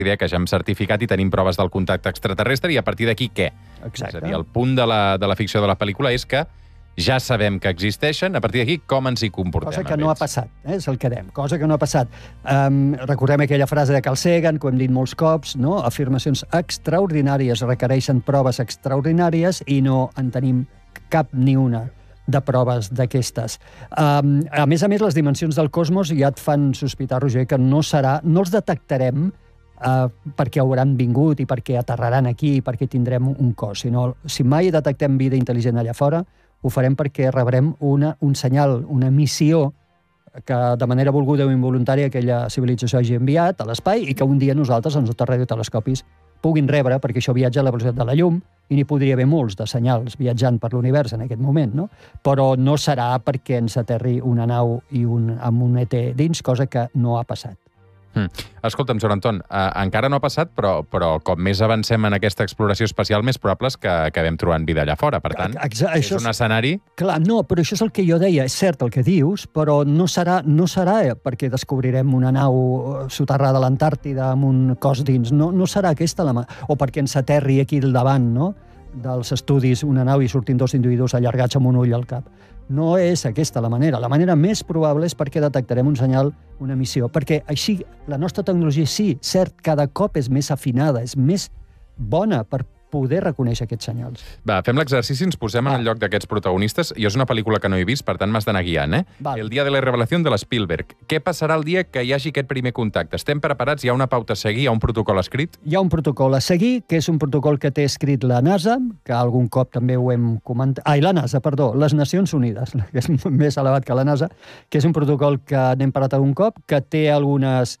idea que ja hem certificat i tenim proves del contacte extraterrestre, i a partir d'aquí què? Exacte. És a dir, el punt de la ficció de la pel·lícula és que ja sabem que existeixen, a partir d'aquí com ens hi comportem. Cosa que no ha passat, és el que dèiem, cosa que no ha passat. Recordem aquella frase de Carl Sagan, que ho hem dit molts cops, no? Afirmacions extraordinàries requereixen proves extraordinàries i no en tenim cap ni una de proves d'aquestes. A més, les dimensions del cosmos ja et fan sospitar, Roger, que no els detectarem perquè hauran vingut i perquè aterraran aquí i perquè tindrem un cos, sinó si mai detectem vida intel·ligent allà fora, ho farem perquè rebrem un senyal, una missió que de manera volguda o involuntària aquella civilització hagi enviat a l'espai i que un dia nosaltres, els nostres radiotelescopis, puguin rebre, perquè això viatja a la velocitat de la llum i n'hi podria haver molts de senyals viatjant per l'univers en aquest moment, no? Però no serà perquè ens aterri una nau i amb un ET dins, cosa que no ha passat. Escolta'm, Joan Anton, encara no ha passat, però com més avancem en aquesta exploració espacial, més probable és que acabem trobant vida allà fora. Per tant, és un escenari... Clar, no, però això és el que jo deia. És cert el que dius, però no serà perquè descobrirem una nau soterrada a l'Antàrtida amb un cos dins. No serà aquesta la... O perquè ens aterri aquí al davant, no?, dels estudis una nau i surtin dos individus allargats amb un ull al cap. No és aquesta la manera. La manera més probable és perquè detectarem un senyal, una missió. Perquè així la nostra tecnologia, sí, cert, cada cop és més afinada, és més bona per poder reconèixer aquests senyals. Va, fem l'exercici, ens posem en el lloc d'aquests protagonistes. Jo és una pel·lícula que no he vist, per tant m'has d'anar guiant, eh? Val. El dia de la revelació de l'Spielberg. Què passarà el dia que hi hagi aquest primer contacte? Estem preparats? Hi ha una pauta a seguir? Hi ha un protocol escrit? Hi ha un protocol a seguir, que és un protocol que té escrit la NASA, que algun cop també ho hem comentat... La NASA, perdó, les Nacions Unides, que és més elevat que la NASA, que és un protocol que n'hem parlat algun cop, que té algunes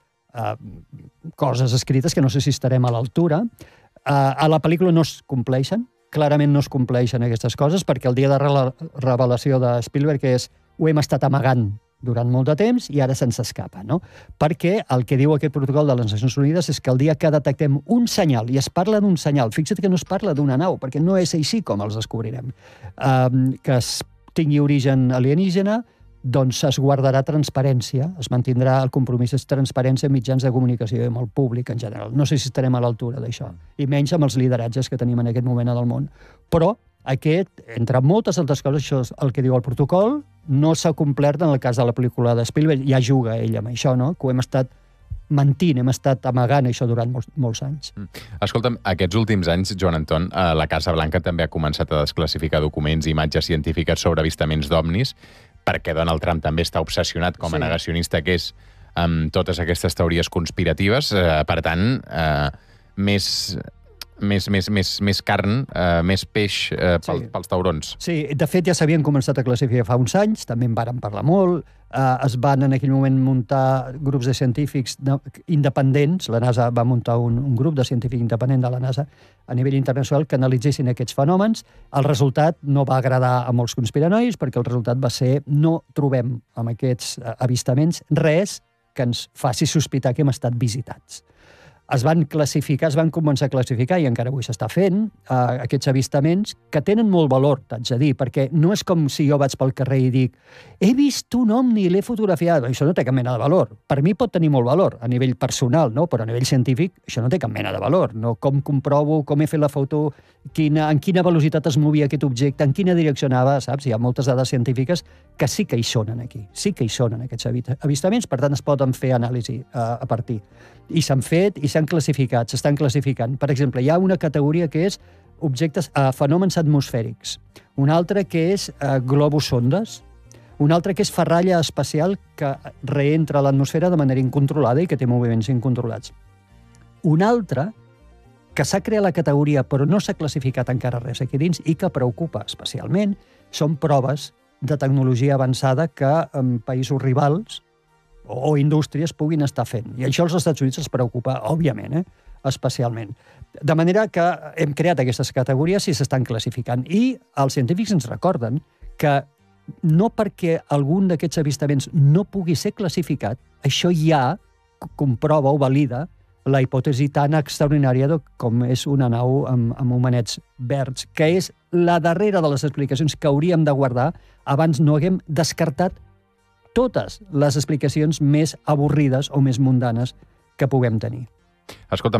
coses escrites que no sé si estarem a l'altura. A la pel·lícula no es compleixen, clarament no es compleixen aquestes coses, perquè el dia de revelació de Spielberg ho hem estat amagant durant molt de temps i ara se'ns escapa, no? Perquè el que diu aquest protocol de les Nacions Unides és que el dia que detectem un senyal, i es parla d'un senyal, fixa't que no es parla d'una nau, perquè no és així com els descobrirem, que es tingui origen alienígena, doncs es guardarà transparència, es mantindrà el compromís de transparència en mitjans de comunicació i amb el públic en general. No sé si estarem a l'altura d'això, i menys amb els lideratges que tenim en aquest moment al món. Però aquest, entre moltes altres coses, això és el que diu el protocol, no s'ha complert en el cas de la pel·lícula de Spielberg, ja juga ell amb això, no? Que ho hem estat mentint, hem estat amagant això durant molts anys. Escolta'm, aquests últims anys, Joan Anton, la Casa Blanca també ha començat a desclassificar documents i imatges científiques sobre avistaments d'ovnis, perquè Donald Trump també està obsessionat com a negacionista que és amb totes aquestes teories conspiratives. Per tant, més carn, més peix pels taurons. Sí, de fet ja s'havien començat a classificar fa uns anys, també en vàrem parlar molt, es van en aquell moment muntar grups de científics independents, la NASA va muntar un grup de científics independent de la NASA a nivell internacional que analitzessin aquests fenòmens. El resultat no va agradar a molts conspiranois perquè el resultat va ser no trobem amb aquests avistaments res que ens faci sospitar que hem estat visitats. Es van començar a classificar, i encara avui s'està fent, aquests avistaments que tenen molt valor, t'haig de dir, perquè no és com si jo vaig pel carrer i dic he vist un omni, l'he fotografiat. Això no té cap mena de valor. Per mi pot tenir molt valor, a nivell personal, no? Però a nivell científic això no té cap mena de valor. No? Com comprovo, com he fet la foto, en quina velocitat es movia aquest objecte, en quina direcció anava, saps? Hi ha moltes dades científiques que sí que hi sonen aquí, sí que hi sonen aquests avistaments, per tant es poden fer anàlisi a partir. I s'han fet i s'han classificat, s'estan classificant. Per exemple, hi ha una categoria que és fenòmens atmosfèrics, una altra que és globus sondes, una altra que és ferralla espacial que reentra a l'atmosfera de manera incontrolada i que té moviments incontrolats. Una altra que s'ha creat la categoria però no s'ha classificat encara res aquí dins i que preocupa especialment són proves de tecnologia avançada que en països rivals o indústries puguin estar fent. I això als Estats Units es preocupa, òbviament, especialment. De manera que hem creat aquestes categories i s'estan classificant. I els científics ens recorden que no perquè algun d'aquests avistaments no pugui ser classificat, això ja comprova o valida la hipòtesi tan extraordinària com és una nau amb homenets verds, que és la darrera de les explicacions que hauríem de guardar abans no haguem descartat totes les explicacions més avorrides o més mundanes que puguem tenir. Escolta'm,